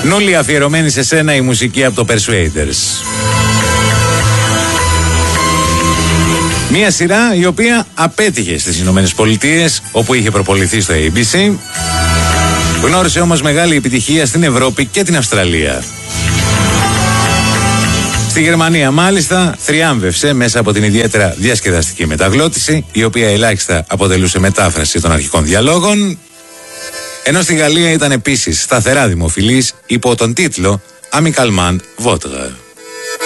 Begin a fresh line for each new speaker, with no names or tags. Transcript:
Νούλη, αφιερωμένη σε σένα η μουσική από το Persuaders. Μια σειρά η οποία απέτυχε στις Ηνωμένες Πολιτείες, όπου είχε προποληθεί στο ABC. Γνώρισε όμως μεγάλη επιτυχία στην Ευρώπη και την Αυστραλία. Στη Γερμανία μάλιστα θριάμβευσε μέσα από την ιδιαίτερα διασκεδαστική μεταγλώτηση, η οποία ελάχιστα αποτελούσε μετάφραση των αρχικών διαλόγων, ενώ στη Γαλλία ήταν επίσης σταθερά δημοφιλής υπό τον τίτλο Amicalement Votre.